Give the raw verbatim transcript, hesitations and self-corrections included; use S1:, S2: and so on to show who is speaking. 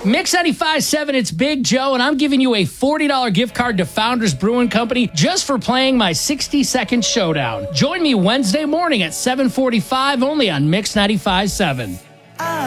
S1: Mix ninety-five point seven, it's Big Joe, and I'm giving you a forty dollars gift card to Founders Brewing Company just for playing my sixty-second showdown. Join me Wednesday morning at seven forty-five only on Mix ninety-five point seven.